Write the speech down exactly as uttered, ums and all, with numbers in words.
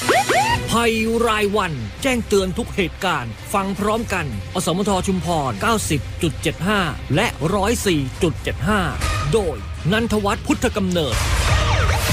ภัยรายวันแจ้งเตือนทุกเหตุการณ์ฟังพร้อมกันอสมทชุมพร เก้าสิบจุดเจ็ดห้า และ หนึ่งศูนย์สี่จุดเจ็ดห้า โดยนันทวัฒน์พุทธกำเนิด